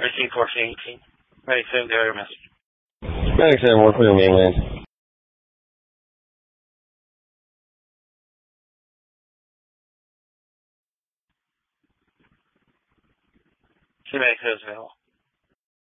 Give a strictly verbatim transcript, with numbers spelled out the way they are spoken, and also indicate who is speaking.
Speaker 1: thirteen, fourteen, eighteen. Ready for the other message.
Speaker 2: Medic seven one for your mainland.
Speaker 1: Medic is available.